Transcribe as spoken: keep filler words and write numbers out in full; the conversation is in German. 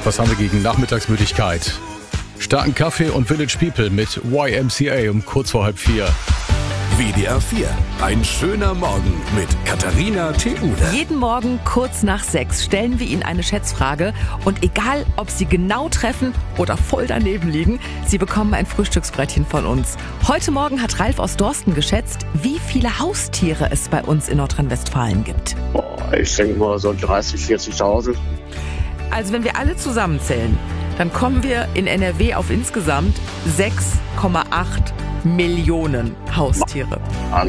Was haben wir gegen Nachmittagsmüdigkeit? Starken Kaffee und Village People mit Y M C A um kurz vor halb vier. W D R vier. Ein schöner Morgen mit Katharina Theune. Jeden Morgen kurz nach sechs stellen wir Ihnen eine Schätzfrage. Und egal, ob Sie genau treffen oder voll daneben liegen, Sie bekommen ein Frühstücksbrettchen von uns. Heute Morgen hat Ralf aus Dorsten geschätzt, wie viele Haustiere es bei uns in Nordrhein-Westfalen gibt. Boah, ich denke mal so dreißig, vierzigtausend. Also wenn wir alle zusammenzählen, dann kommen wir in N R W auf insgesamt sechs Komma acht Millionen Haustiere.